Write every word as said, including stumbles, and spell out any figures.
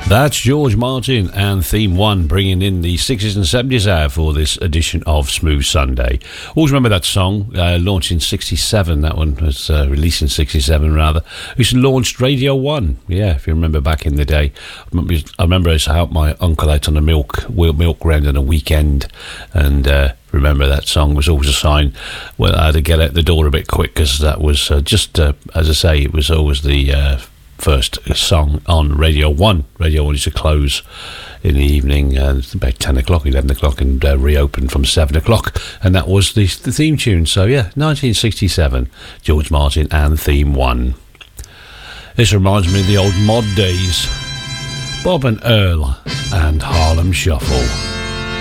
That's George Martin and Theme One, bringing in the sixties and seventies hour for this edition of Smooth Sunday. Always remember that song, uh, launched in sixty-seven. That one was uh, released in sixty-seven, rather. It launched Radio One. Yeah, if you remember back in the day. I remember I used to help my uncle out on the milk milk round on a weekend, and uh, remember that song was always a sign when I had to get out the door a bit quick, because that was uh, just, uh, as I say, it was always the Uh, first song on Radio one. Radio one used to close in the evening uh, about ten o'clock, eleven o'clock, and uh, reopen from seven o'clock, and that was the, the theme tune. So yeah, nineteen sixty-seven, George Martin and Theme One. This reminds me of the old mod days. Bob and Earl and Harlem Shuffle.